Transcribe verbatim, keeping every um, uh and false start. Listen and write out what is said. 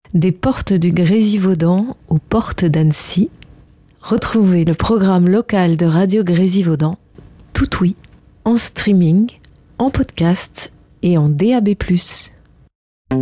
Des portes du Grésivaudan aux portes d'Annecy, retrouvez le programme local de Radio Grésivaudan, tout oui, en streaming, en podcast et en D A B plus.